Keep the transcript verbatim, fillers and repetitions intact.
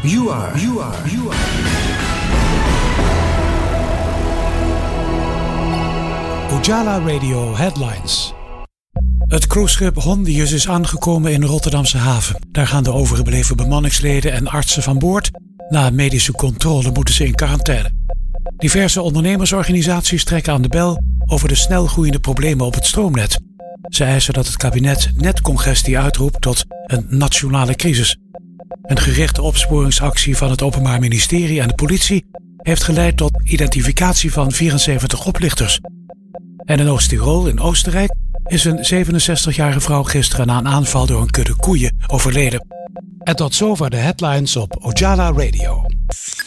You are, you are, you are. Ojala Radio Headlines. Het cruiseschip Hondius is aangekomen in de Rotterdamse haven. Daar gaan de overgebleven bemanningsleden en artsen van boord. Na een medische controle moeten ze in quarantaine. Diverse ondernemersorganisaties trekken aan de bel over de snel groeiende problemen op het stroomnet. Ze eisen dat het kabinet netcongestie uitroept tot een nationale crisis. Een gerichte opsporingsactie van het Openbaar Ministerie en de politie heeft geleid tot identificatie van vierenzeventig oplichters. En in Oost-Tirol in Oostenrijk is een zevenenzestigjarige vrouw gisteren na een aanval door een kudde koeien overleden. En tot zover de headlines op Ojala Radio.